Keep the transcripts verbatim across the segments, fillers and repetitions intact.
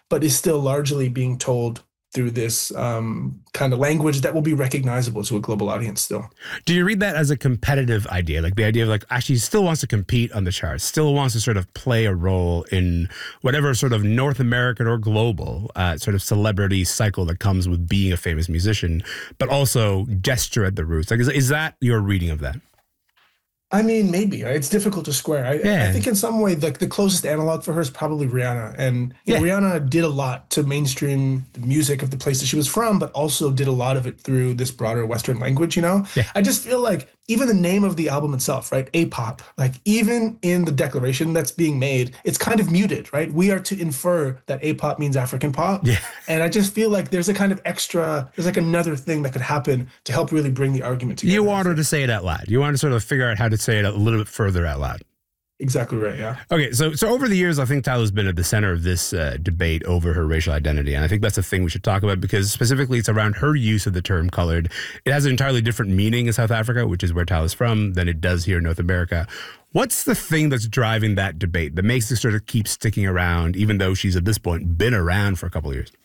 but is still largely being told through this um, kind of language that will be recognizable to a global audience still. Do you read that as a competitive idea? Like the idea of like actually still wants to compete on the charts, still wants to sort of play a role in whatever sort of North American or global uh, sort of celebrity cycle that comes with being a famous musician, but also gesture at the roots? Like, is, is that your reading of that? I mean, maybe. Right? It's difficult to square. I, Yeah. I think in some way, the, the closest analog for her is probably Rihanna. And you Yeah. know, Rihanna did a lot to mainstream the music of the place that she was from, but also did a lot of it through this broader Western language, you know? Yeah. I just feel like even the name of the album itself, right? A-pop, like even in the declaration that's being made, it's kind of muted, right? We are to infer that A-pop means African pop. Yeah. And I just feel like there's a kind of extra, there's like another thing that could happen to help really bring the argument together. You want her to say it out loud. You want to sort of figure out how to say it a little bit further out loud. Exactly right, yeah. Okay, so so over the years, I think Tyla's been at the center of this uh, debate over her racial identity, and I think that's a thing we should talk about because specifically it's around her use of the term colored. It has an entirely different meaning in South Africa, which is where Tyla's from, than it does here in North America. What's the thing that's driving that debate that makes it sort of keep sticking around, even though she's at this point been around for a couple of years?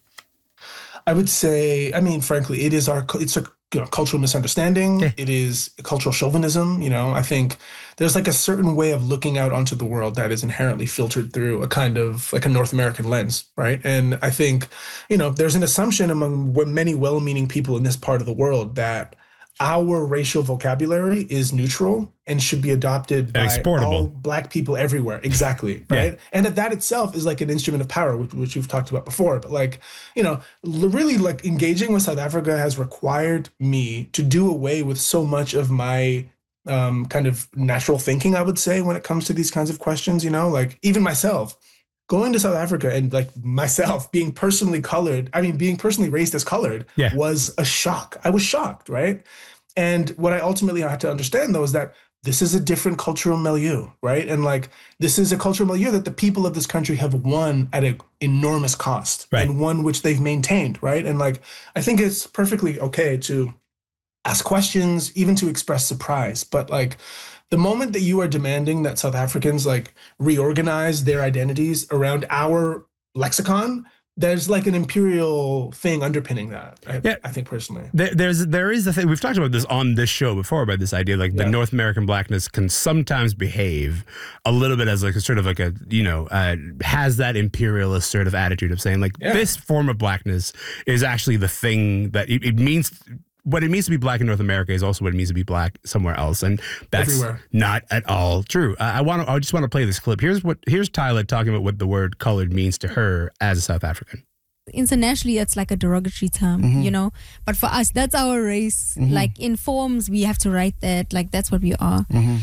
I would say, I mean, frankly, it is our, it's a you know, cultural misunderstanding. Yeah. It is cultural chauvinism. You know, I think there's like a certain way of looking out onto the world that is inherently filtered through a kind of like a North American lens, right? And I think, you know, there's an assumption among many well-meaning people in this part of the world that our racial vocabulary is neutral and should be adopted by exportable. all Black people everywhere. Exactly, right? Yeah. And that that itself is like an instrument of power, which, which we've talked about before. But like, you know, really like engaging with South Africa has required me to do away with so much of my um, kind of natural thinking, I would say, when it comes to these kinds of questions, you know, like even myself. Going to South Africa and like myself being personally colored, I mean, being personally raised as colored yeah. was a shock. I was shocked, right? And what I ultimately had to understand, though, is that this is a different cultural milieu, right? And like, this is a cultural milieu that the people of this country have won at an enormous cost, right. and one which they've maintained, right? And like, I think it's perfectly okay to ask questions, even to express surprise, but like, the moment that you are demanding that South Africans like reorganize their identities around our lexicon, there's like an imperial thing underpinning that. I, yeah. I think personally, there, there's there is the thing we've talked about this on this show before about this idea like yeah. the North American blackness can sometimes behave a little bit as like a sort of like a you know uh, has that imperialist sort of attitude of saying like yeah. this form of blackness is actually the thing that it, it means. What it means to be Black in North America is also what it means to be Black somewhere else, and that's Everywhere. Not at all true. Uh, I want to. I just want to play this clip. Here's what. Here's Tyla talking about what the word "colored" means to her as a South African. Internationally, it's like a derogatory term, mm-hmm. you know. But for us, that's our race. Mm-hmm. Like in forms, we have to write that. Like that's what we are. Mm-hmm.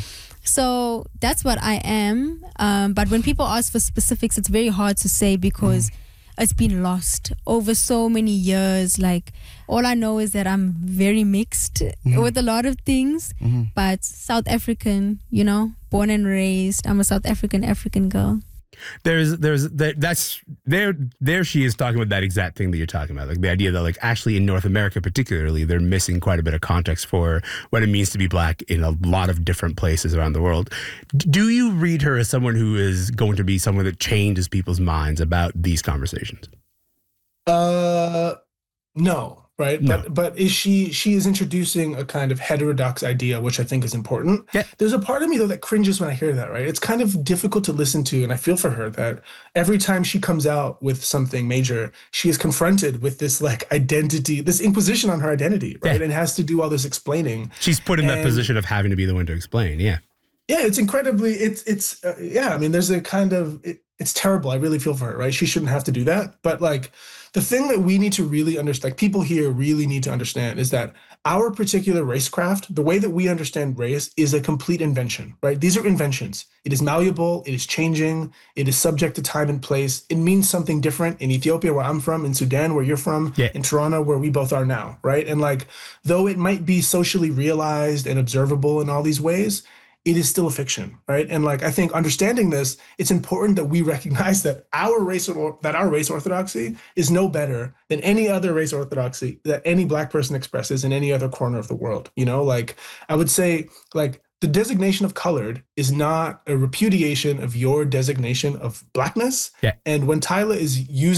So that's what I am. Um, but when people ask for specifics, it's very hard to say because. Mm-hmm. It's been lost over so many years. Like, all I know is that I'm very mixed mm-hmm. with a lot of things, mm-hmm. but South African, you know, born and raised. I'm a South African, African girl. There's, there's, there, that's, there, there she is talking about that exact thing that you're talking about. Like the idea that like actually in North America particularly, they're missing quite a bit of context for what it means to be Black in a lot of different places around the world. Do you read her as someone who is going to be someone that changes people's minds about these conversations? Uh, no. Right. No. But but is she she is introducing a kind of heterodox idea, which I think is important. Yeah. There's a part of me, though, that cringes when I hear that. Right. It's kind of difficult to listen to. And I feel for her that every time she comes out with something major, she is confronted with this like identity, this imposition on her identity. Right. Yeah. And has to do all this explaining. She's put in and, that position of having to be the one to explain. Yeah. Yeah. It's incredibly it's it's uh, yeah. I mean, there's a kind of it, it's terrible. I really feel for her. Right. She shouldn't have to do that. But like. The thing that we need to really understand, like people here really need to understand, is that our particular racecraft, the way that we understand race, is a complete invention, right? These are inventions. It is malleable, it is changing, it is subject to time and place. It means something different in Ethiopia, where I'm from, in Sudan, where you're from, yeah. in Toronto, where we both are now, right? And like, though it might be socially realized and observable in all these ways, it is still a fiction, right? And like, I think understanding this, it's important that we recognize that our race or that our race orthodoxy is no better than any other race orthodoxy that any Black person expresses in any other corner of the world. You know, like I would say, like the designation of colored is not a repudiation of your designation of Blackness. Yeah. And when Tyla is using